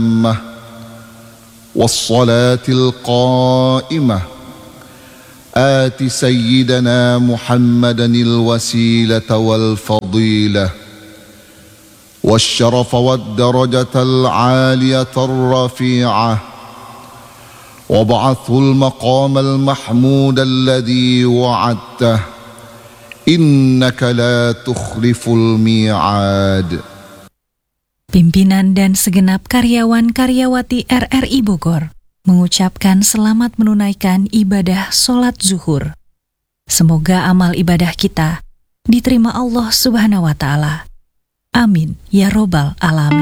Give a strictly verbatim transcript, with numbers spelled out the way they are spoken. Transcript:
والصلاة القائمة آت سيدنا محمدا الوسيلة والفضيلة والشرف والدرجة العالية الرفيعة وابعثه المقام المحمود الذي وعدته إنك لا تخلف الميعاد. Pimpinan dan segenap karyawan-karyawati R R I Bogor mengucapkan selamat menunaikan ibadah sholat zuhur. Semoga amal ibadah kita diterima Allah Subhanahu wa Ta'ala. Amin ya Robbal Alamin.